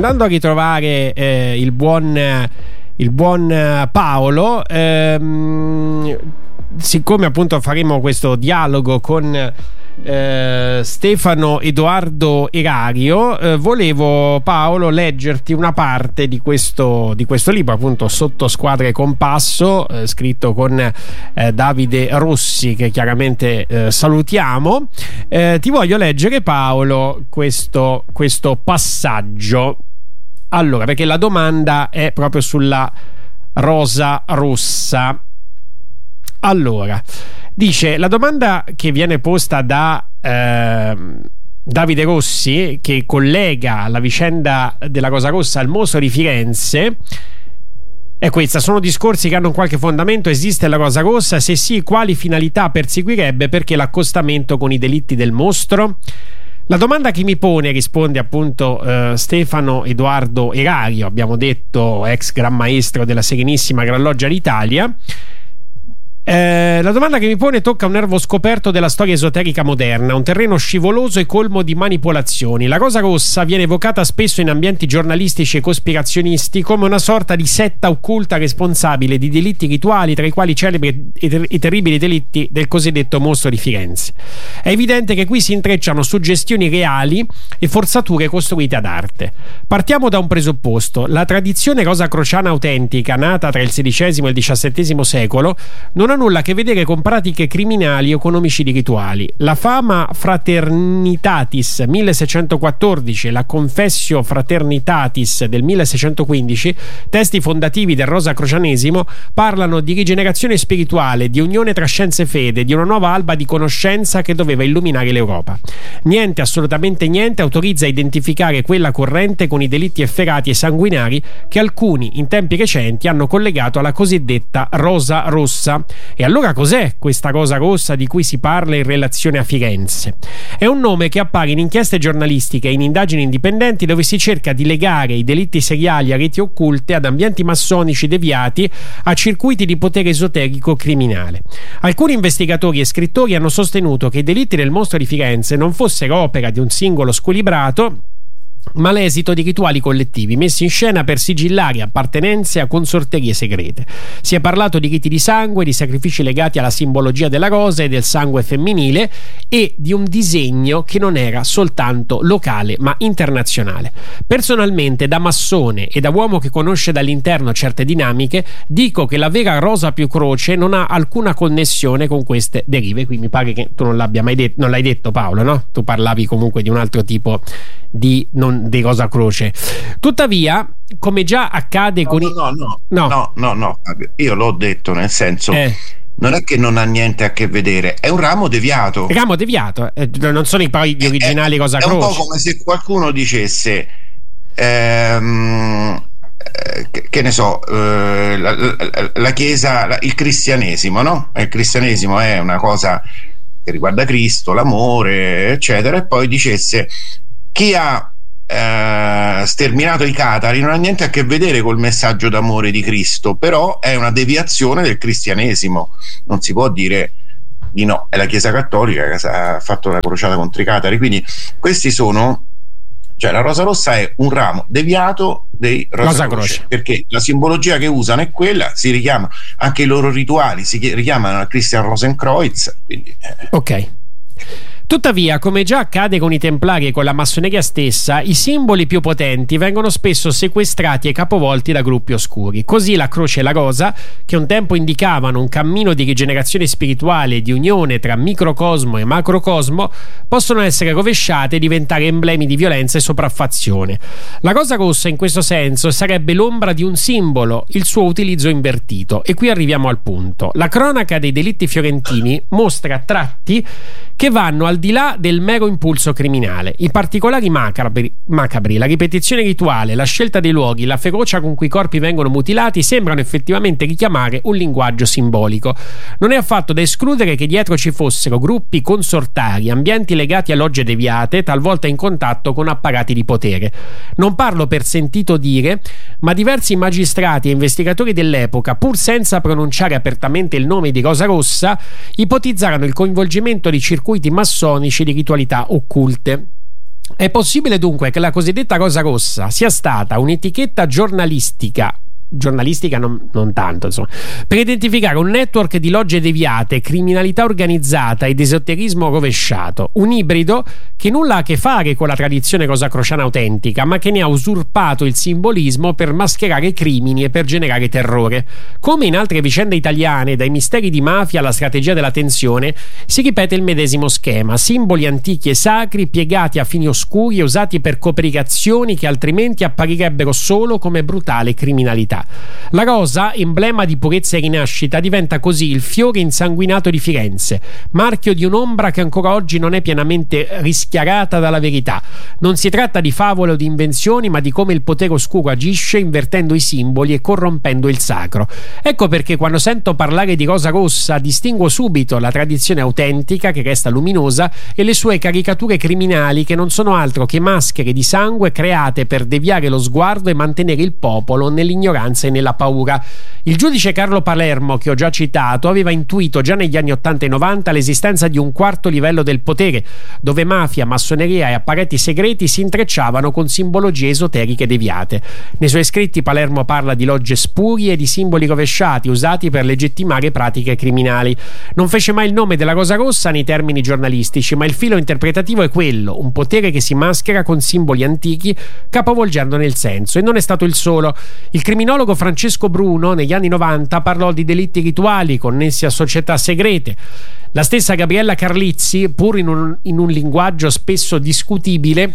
andando a ritrovare il buon Paolo, siccome appunto faremo questo dialogo con Stefano Edoardo Erario, volevo, Paolo, leggerti una parte di questo libro, appunto Sotto Squadre Compasso, scritto con Davide Rossi, che chiaramente salutiamo. Ti voglio leggere, Paolo, questo passaggio. Allora, perché la domanda è proprio sulla rosa rossa. Allora, dice, la domanda che viene posta da Davide Rossi, che collega la vicenda della Rosa Rossa al mostro di Firenze, è questa: sono discorsi che hanno qualche fondamento? Esiste la Rosa Rossa? Se sì, quali finalità perseguirebbe? Perché l'accostamento con i delitti del mostro? La domanda che mi pone, risponde appunto Stefano Edoardo Erario, abbiamo detto ex gran maestro della Serenissima Gran Loggia d'Italia. La domanda che mi pone tocca un nervo scoperto della storia esoterica moderna, un terreno scivoloso e colmo di manipolazioni. La Rosa Rossa viene evocata spesso in ambienti giornalistici e cospirazionisti come una sorta di setta occulta responsabile di delitti rituali, tra i quali celebri i terribili delitti del cosiddetto mostro di Firenze. È evidente che qui si intrecciano suggestioni reali e forzature costruite ad arte. Partiamo da un presupposto: la tradizione rosacrociana autentica, nata tra il XVI e il XVII secolo, non ha nulla a che vedere con pratiche criminali o con omicidi rituali. La Fama Fraternitatis 1614 e la Confessio Fraternitatis del 1615, testi fondativi del rosacrocianesimo, parlano di rigenerazione spirituale, di unione tra scienza e fede, di una nuova alba di conoscenza che doveva illuminare l'Europa. Niente, assolutamente niente, autorizza a identificare quella corrente con i delitti efferati e sanguinari che alcuni in tempi recenti hanno collegato alla cosiddetta Rosa Rossa. E allora cos'è questa Rosa Rossa di cui si parla in relazione a Firenze? È un nome che appare in inchieste giornalistiche e in indagini indipendenti, dove si cerca di legare i delitti seriali a reti occulte, ad ambienti massonici deviati, a circuiti di potere esoterico criminale. Alcuni investigatori e scrittori hanno sostenuto che i delitti del mostro di Firenze non fossero opera di un singolo squilibrato, ma l'esito di rituali collettivi messi in scena per sigillare appartenenze a consorterie segrete. Si è parlato di riti di sangue, di sacrifici legati alla simbologia della rosa e del sangue femminile, e di un disegno che non era soltanto locale ma internazionale. Personalmente, da massone e da uomo che conosce dall'interno certe dinamiche, dico che la vera Rosa più Croce non ha alcuna connessione con queste derive. Qui mi pare che tu non l'abbia mai detto, non l'hai detto, Paolo, no? Tu parlavi comunque di un altro tipo di Rosa Croce. Tuttavia, come già accade con No, io l'ho detto, nel senso, non è che non ha niente a che vedere, è un ramo deviato. Non sono poi gli originali Rosa Croce. È un po' come se qualcuno dicesse che ne so, la Chiesa, il cristianesimo, no? Il cristianesimo è una cosa che riguarda Cristo, l'amore, eccetera, e poi dicesse: chi ha sterminato i catari non ha niente a che vedere col messaggio d'amore di Cristo, però è una deviazione del cristianesimo. Non si può dire di no, è la Chiesa Cattolica che ha fatto la crociata contro i catari. Quindi questi sono, cioè la Rosa Rossa è un ramo deviato dei Rosa Croce, perché la simbologia che usano è quella, si richiama anche i loro rituali, si richiamano a Christian Rosenkreuz, quindi ok. Tuttavia, come già accade con i Templari e con la massoneria stessa, i simboli più potenti vengono spesso sequestrati e capovolti da gruppi oscuri. Così la croce e la rosa, che un tempo indicavano un cammino di rigenerazione spirituale e di unione tra microcosmo e macrocosmo, possono essere rovesciate e diventare emblemi di violenza e sopraffazione. La Rosa Rossa, in questo senso, sarebbe l'ombra di un simbolo, il suo utilizzo invertito. E qui arriviamo al punto. La cronaca dei delitti fiorentini mostra tratti che vanno al di là del mero impulso criminale. I particolari macabri, la ripetizione rituale, la scelta dei luoghi, la ferocia con cui i corpi vengono mutilati sembrano effettivamente richiamare un linguaggio simbolico. Non è affatto da escludere che dietro ci fossero gruppi consortari, ambienti legati a logge deviate, talvolta in contatto con apparati di potere. Non parlo per sentito dire, ma diversi magistrati e investigatori dell'epoca, pur senza pronunciare apertamente il nome di Rosa Rossa, ipotizzarono il coinvolgimento di circuiti massonici di ritualità occulte. È possibile dunque che la cosiddetta Rosa Rossa sia stata un'etichetta giornalistica non tanto, insomma, per identificare un network di logge deviate, criminalità organizzata ed esoterismo rovesciato, un ibrido che nulla ha a che fare con la tradizione rosacrociana autentica, ma che ne ha usurpato il simbolismo per mascherare crimini e per generare terrore. Come in altre vicende italiane, dai misteri di mafia alla strategia della tensione, si ripete il medesimo schema: simboli antichi e sacri piegati a fini oscuri e usati per coprire azioni che altrimenti apparirebbero solo come brutale criminalità. La rosa, emblema di purezza e rinascita, diventa così il fiore insanguinato di Firenze, marchio di un'ombra che ancora oggi non è pienamente rischiarata dalla verità. Non si tratta di favole o di invenzioni, ma di come il potere oscuro agisce invertendo i simboli e corrompendo il sacro. Ecco perché quando sento parlare di Rosa Rossa distinguo subito la tradizione autentica, che resta luminosa, e le sue caricature criminali, che non sono altro che maschere di sangue create per deviare lo sguardo e mantenere il popolo nell'ignoranza e nella paura. Il giudice Carlo Palermo, che ho già citato, aveva intuito già negli anni 80 e 90 l'esistenza di un quarto livello del potere, dove mafia, massoneria e apparati segreti si intrecciavano con simbologie esoteriche deviate. Nei suoi scritti Palermo parla di logge spurie e di simboli rovesciati usati per legittimare pratiche criminali. Non fece mai il nome della Rosa Rossa nei termini giornalistici, ma il filo interpretativo è quello: un potere che si maschera con simboli antichi, capovolgendone il senso. E non è stato il solo. Il criminologo Francesco Bruno negli anni 90 parlò di delitti rituali connessi a società segrete. La stessa Gabriella Carlizzi, pur in un linguaggio spesso discutibile,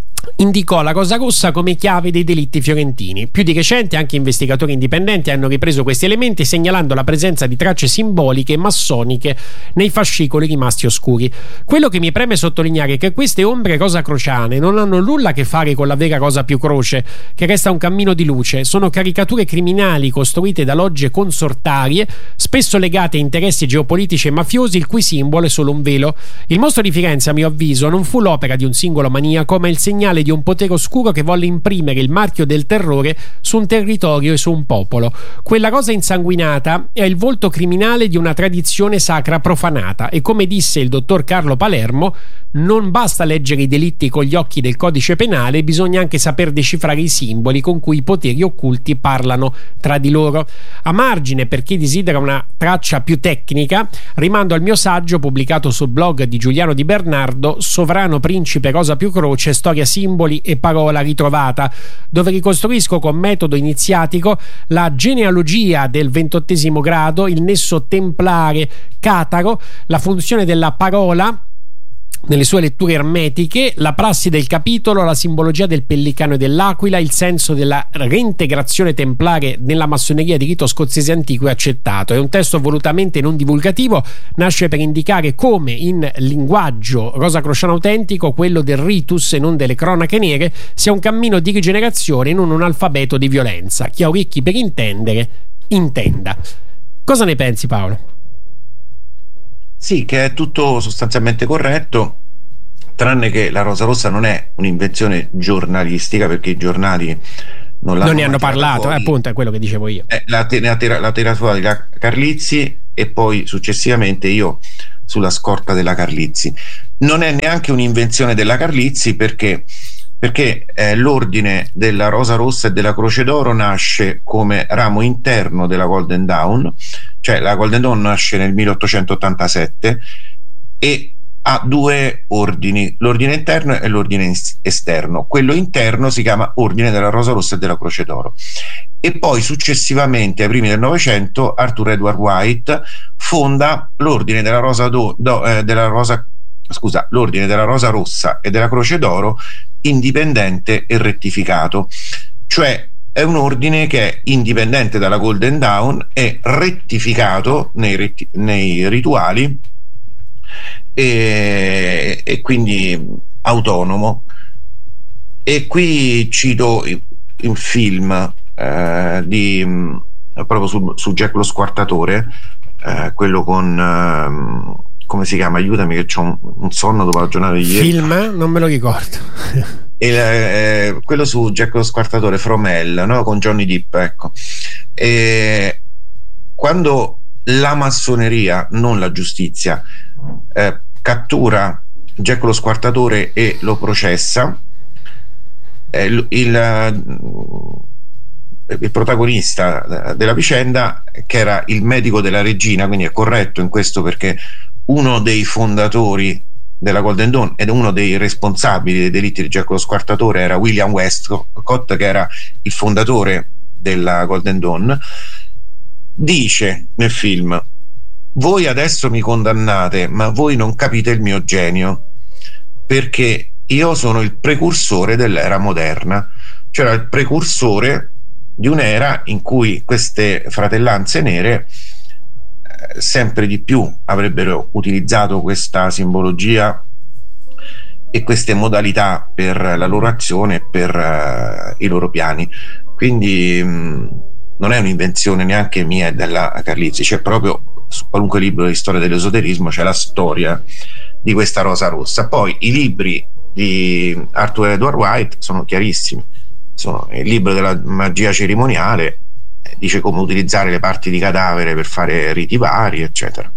indicò la Rosa Rossa come chiave dei delitti fiorentini. Più di recente anche investigatori indipendenti hanno ripreso questi elementi, segnalando la presenza di tracce simboliche e massoniche nei fascicoli rimasti oscuri. Quello che mi preme sottolineare è che queste ombre rosacrociane non hanno nulla a che fare con la vera Rosa più croce, che resta un cammino di luce. Sono caricature criminali costruite da logge consortarie, spesso legate a interessi geopolitici e mafiosi, il cui simbolo è solo un velo. Il mostro di Firenze, a mio avviso, non fu l'opera di un singolo maniaco, ma il segnale di un potere oscuro che volle imprimere il marchio del terrore su un territorio e su un popolo. Quella rosa insanguinata è il volto criminale di una tradizione sacra profanata, e come disse il dottor Carlo Palermo, non basta leggere i delitti con gli occhi del codice penale, bisogna anche saper decifrare i simboli con cui i poteri occulti parlano tra di loro. A margine, per chi desidera una traccia più tecnica, rimando al mio saggio pubblicato sul blog di Giuliano Di Bernardo, Sovrano Principe Rosa più Croce, storia simboli e parola ritrovata, dove ricostruisco con metodo iniziatico la genealogia del XXVIII grado, il nesso templare cataro, la funzione della parola nelle sue letture ermetiche, la prassi del capitolo, la simbologia del pellicano e dell'aquila, il senso della reintegrazione templare nella massoneria di rito scozzese antico e accettato. È un testo volutamente non divulgativo, nasce per indicare come in linguaggio rosacrociano autentico quello del ritus e non delle cronache nere sia un cammino di rigenerazione e non un alfabeto di violenza. Chi ha orecchi per intendere, intenda. Cosa ne pensi, Paolo? Sì, che è tutto sostanzialmente corretto, tranne che la Rosa Rossa non è un'invenzione giornalistica, perché i giornali non ne hanno parlato, appunto, è quello che dicevo io. La tira fuori la Carlizzi e poi successivamente io sulla scorta della Carlizzi. Non è neanche un'invenzione della Carlizzi, perché l'ordine della Rosa Rossa e della Croce d'Oro nasce come ramo interno della Golden Dawn, cioè la Golden Dawn nasce nel 1887 e ha due ordini, l'ordine interno e l'ordine esterno. Quello interno si chiama Ordine della Rosa Rossa e della Croce d'Oro, e poi successivamente ai primi del Novecento Arthur Edward White fonda l'Ordine della l'Ordine della Rosa Rossa e della Croce d'Oro indipendente e rettificato, cioè è un ordine che è indipendente dalla Golden Dawn, è rettificato nei rituali e quindi autonomo. E qui cito il film proprio su Jack lo Squartatore, quello con come si chiama? Aiutami che c'ho un sonno dopo la giornata di ieri. Film? Non me lo ricordo. Quello su Jack lo Squartatore, From Hell, no? Con Johnny Depp, ecco. Quando la massoneria, non la giustizia, cattura Jack lo Squartatore e lo processa. Il protagonista della vicenda, che era il medico della regina, quindi è corretto in questo perché uno dei fondatori della Golden Dawn ed uno dei responsabili dei delitti di Jack lo Squartatore era William Westcott, che era il fondatore della Golden Dawn, dice nel film: voi adesso mi condannate, ma voi non capite il mio genio, perché io sono il precursore dell'era moderna, cioè il precursore di un'era in cui queste fratellanze nere sempre di più avrebbero utilizzato questa simbologia e queste modalità per la loro azione e per i loro piani. Quindi non è un'invenzione neanche mia e della Carlizzi, c'è proprio su qualunque libro di storia dell'esoterismo c'è la storia di questa rosa rossa. Poi i libri di Arthur Edward White sono chiarissimi, sono il libro della magia cerimoniale, dice come utilizzare le parti di cadavere per fare riti vari, eccetera.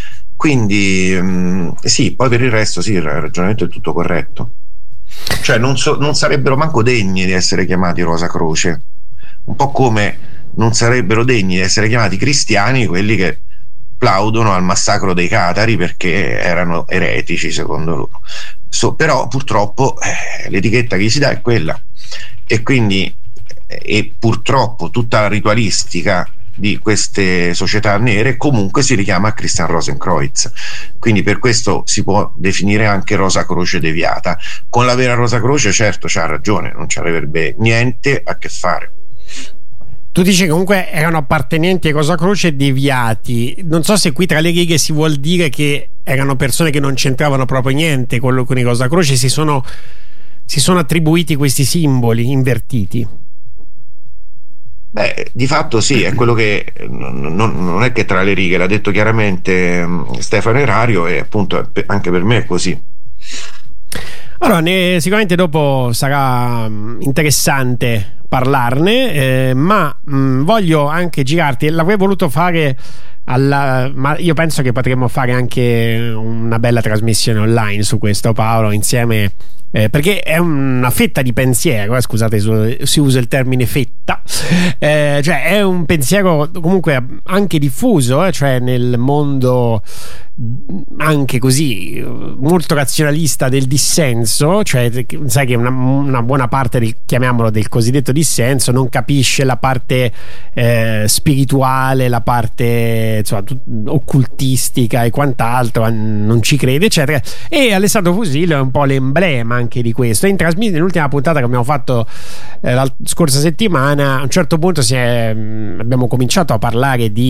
Quindi sì, poi per il resto sì, il ragionamento è tutto corretto, cioè non sarebbero manco degni di essere chiamati Rosa Croce, un po' come non sarebbero degni di essere chiamati cristiani quelli che plaudono al massacro dei catari perché erano eretici secondo loro. Però purtroppo l'etichetta che si dà è quella, e quindi purtroppo tutta la ritualistica di queste società nere comunque si richiama a Christian Rosenkreuz, quindi per questo si può definire anche Rosa Croce deviata. Con la vera Rosa Croce certo c'ha ragione, non ci avrebbe niente a che fare. Tu dici che comunque erano appartenenti a Rosa Croce deviati. Non so se qui tra le righe si vuol dire che erano persone che non c'entravano proprio niente con i Rosa Croce, si sono attribuiti questi simboli invertiti. Beh, di fatto sì, è quello che non è che tra le righe, l'ha detto chiaramente Stefano Erario, e appunto anche per me è così. Allora, sicuramente dopo sarà interessante parlarne, ma voglio anche girarti, l'avrei voluto fare ma io penso che potremmo fare anche una bella trasmissione online su questo, Paolo, insieme, perché è una fetta di pensiero, scusate si usa il termine fetta, cioè è un pensiero comunque anche diffuso, cioè nel mondo anche così molto razionalista del dissenso, cioè sai che una buona parte chiamiamolo del cosiddetto dissenso non capisce la parte spirituale, la parte insomma occultistica e quant'altro, non ci crede eccetera, e Alessandro Fusillo è un po' l'emblema anche di questo. Nell'ultima puntata che abbiamo fatto la scorsa settimana, a un certo punto abbiamo cominciato a parlare di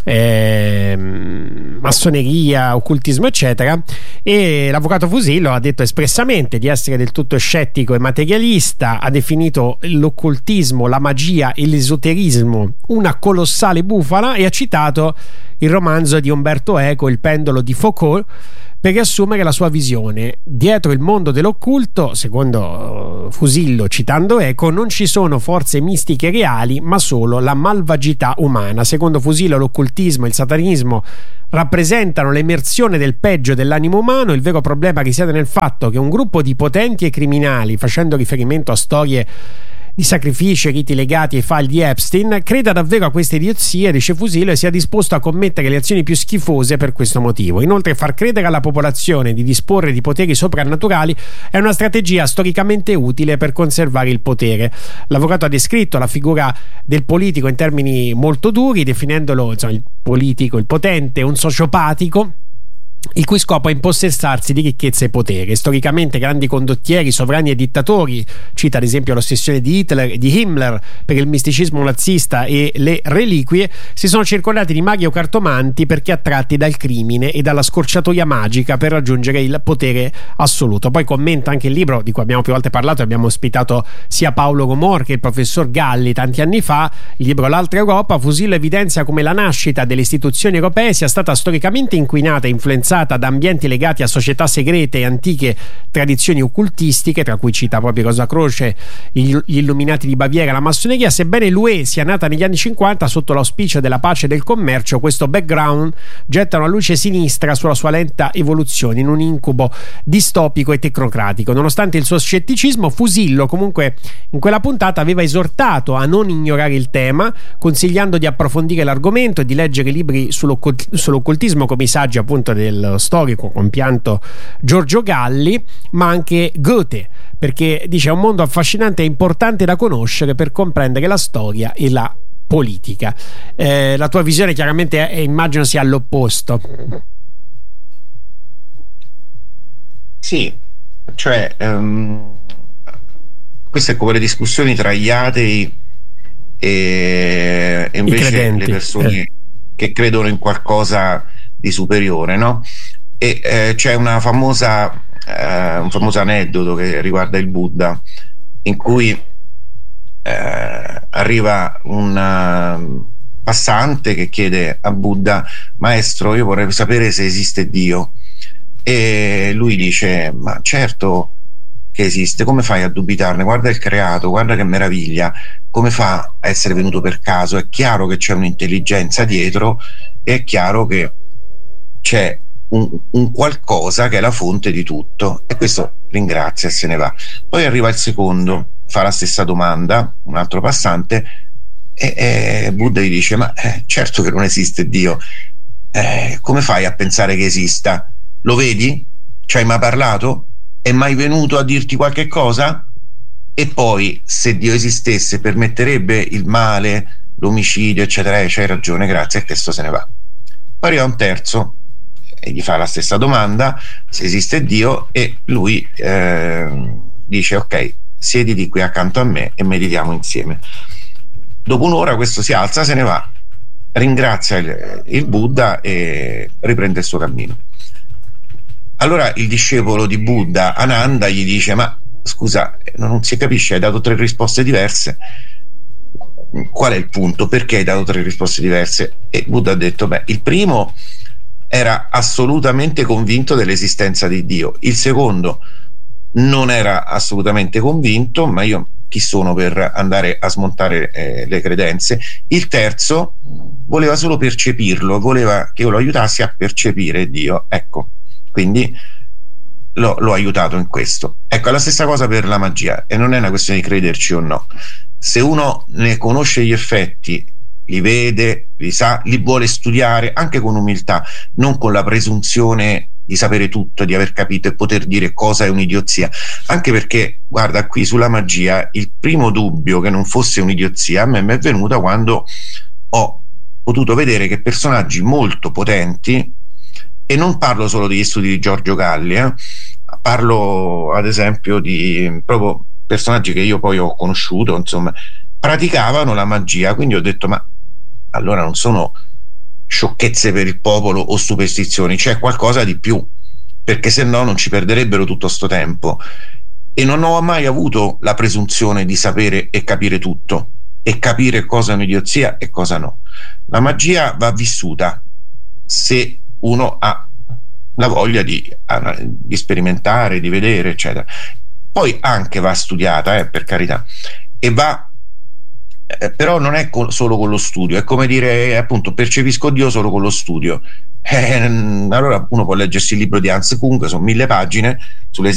massoneria, occultismo eccetera, e l'avvocato Fusillo ha detto espressamente di essere del tutto scettico e materialista, ha definito l'occultismo, la magia e l'esoterismo una colossale bufala, e ha citato il romanzo di Umberto Eco Il pendolo di Foucault per riassumere la sua visione. Dietro il mondo dell'occulto, secondo Fusillo, citando Eco, non ci sono forze mistiche reali, ma solo la malvagità umana. Secondo Fusillo l'occultismo e il satanismo rappresentano l'emersione del peggio dell'animo umano. Il vero problema risiede nel fatto che un gruppo di potenti e criminali, facendo riferimento a storie di sacrifici e riti legati ai file di Epstein, creda davvero a queste idiozie, dice Fusillo, e sia disposto a commettere le azioni più schifose per questo motivo. Inoltre, far credere alla popolazione di disporre di poteri soprannaturali è una strategia storicamente utile per conservare il potere. L'avvocato ha descritto la figura del politico in termini molto duri, definendolo, insomma, il politico, il potente, un sociopatico il cui scopo è impossessarsi di ricchezza e potere. Storicamente grandi condottieri, sovrani e dittatori, cita ad esempio l'ossessione di Himmler per il misticismo nazista e le reliquie, si sono circondati di maghi o cartomanti perché attratti dal crimine e dalla scorciatoia magica per raggiungere il potere assoluto. Poi commenta anche il libro di cui abbiamo più volte parlato, abbiamo ospitato sia Paolo Gomor che il professor Galli tanti anni fa, il libro L'altra Europa. Fusillo evidenzia come la nascita delle istituzioni europee sia stata storicamente inquinata e influenzata influenzata da ambienti legati a società segrete e antiche tradizioni occultistiche, tra cui cita proprio Rosa Croce, gli Illuminati di Baviera, la massoneria. Sebbene l'UE sia nata negli anni 50 sotto l'auspicio della pace e del commercio, questo background getta una luce sinistra sulla sua lenta evoluzione in un incubo distopico e tecnocratico. Nonostante il suo scetticismo, Fusillo comunque in quella puntata aveva esortato a non ignorare il tema, consigliando di approfondire l'argomento e di leggere libri sull'occultismo come i saggi appunto del storico compianto Giorgio Galli, ma anche Goethe, perché dice è un mondo affascinante e importante da conoscere per comprendere la storia e la politica. La tua visione chiaramente immagino sia all'opposto. Sì, cioè queste è come le discussioni tra gli atei e invece le persone che credono in qualcosa di superiore, no? E c'è un famoso aneddoto che riguarda il Buddha, in cui arriva un passante che chiede a Buddha: maestro, io vorrei sapere se esiste Dio. E lui dice: ma certo che esiste, come fai a dubitarne? Guarda il creato, guarda che meraviglia, come fa a essere venuto per caso? È chiaro che c'è un'intelligenza dietro, e è chiaro che c'è un qualcosa che è la fonte di tutto. E questo ringrazia e se ne va. Poi arriva il secondo, fa la stessa domanda, un altro passante, e Buddha gli dice: ma certo che non esiste Dio, come fai a pensare che esista? Lo vedi? Ci hai mai parlato? È mai venuto a dirti qualche cosa? E poi, se Dio esistesse, permetterebbe il male, l'omicidio, eccetera? C'hai ragione, grazie, e questo se ne va. Poi arriva un terzo e gli fa la stessa domanda, se esiste Dio, e lui dice: ok, siediti qui accanto a me e meditiamo insieme. Dopo un'ora questo si alza, se ne va, ringrazia il Buddha e riprende il suo cammino. Allora il discepolo di Buddha, Ananda, gli dice: ma scusa, non si capisce, hai dato 3 risposte diverse, qual è il punto? Perché hai dato 3 risposte diverse? E Buddha ha detto: beh, il primo era assolutamente convinto dell'esistenza di Dio, il secondo non era assolutamente convinto, ma io chi sono per andare a smontare le credenze, il terzo voleva solo percepirlo, voleva che io lo aiutassi a percepire Dio, ecco. Quindi l'ho aiutato in questo. Ecco, è la stessa cosa per la magia, e non è una questione di crederci o no. Se uno ne conosce gli effetti, li vede, li sa, li vuole studiare anche con umiltà, non con la presunzione di sapere tutto, di aver capito e poter dire cosa è un'idiozia. Anche perché, guarda, qui sulla magia il primo dubbio che non fosse un'idiozia a me mi è venuta quando ho potuto vedere che personaggi molto potenti, e non parlo solo degli studi di Giorgio Galli, parlo ad esempio di proprio personaggi che io poi ho conosciuto, insomma, praticavano la magia. Quindi ho detto: ma allora non sono sciocchezze per il popolo o superstizioni, c'è qualcosa di più, perché se no non ci perderebbero tutto sto tempo. E non ho mai avuto la presunzione di sapere e capire tutto, e capire cosa è un'idiozia e cosa no. La magia va vissuta, se uno ha la voglia di sperimentare, di vedere, eccetera. Poi anche va studiata, per carità, e va però non è solo con lo studio, è come dire appunto percepisco Dio solo con lo studio. Allora uno può leggersi il libro di Hans Kung, sono 1000 pagine sulle